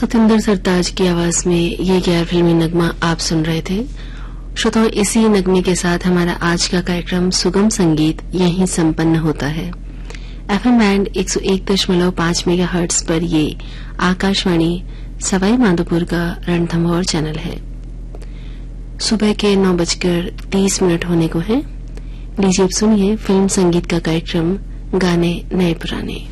सतिंदर सरताज की आवाज में ये गैर फिल्मी नगमा आप सुन रहे थे। श्रोताओं, इसी नगमे के साथ हमारा आज का कार्यक्रम सुगम संगीत यहीं संपन्न होता है। एफएम बैंड 101.5 मेगाहर्ट्ज पर ये आकाशवाणी सवाई माधोपुर का रणथंभौर चैनल है। सुबह के 9:30 होने को है। लीजिए अब सुनिए फिल्म संगीत का कार्यक्रम गाने नए पुराने।